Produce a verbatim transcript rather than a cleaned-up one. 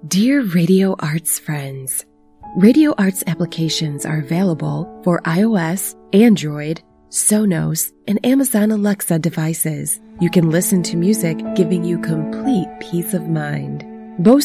Dear Radio Arts friends, Radio Arts applications are available for iOS, Android, Sonos, and Amazon Alexa devices. You can listen to music giving you complete peace of mind. Bose